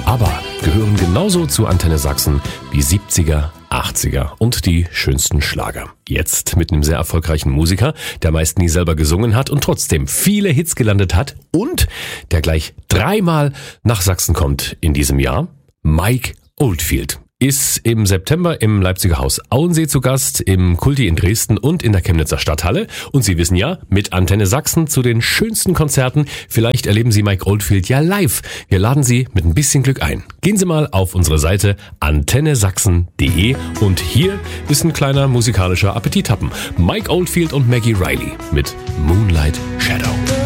aber gehören genauso zu Antenne Sachsen wie 70er, 80er und die schönsten Schlager. Jetzt mit einem sehr erfolgreichen Musiker, der meist nie selber gesungen hat und trotzdem viele Hits gelandet hat und der gleich 3-mal nach Sachsen kommt in diesem Jahr. Mike Oldfield ist im September im Leipziger Haus Auensee zu Gast, im Kulti in Dresden und in der Chemnitzer Stadthalle. Und Sie wissen ja, mit Antenne Sachsen zu den schönsten Konzerten. Vielleicht erleben Sie Mike Oldfield ja live. Wir laden Sie mit ein bisschen Glück ein. Gehen Sie mal auf unsere Seite antennesachsen.de und hier ist ein kleiner musikalischer Appetithappen. Mike Oldfield und Maggie Riley mit Moonlight Shadow.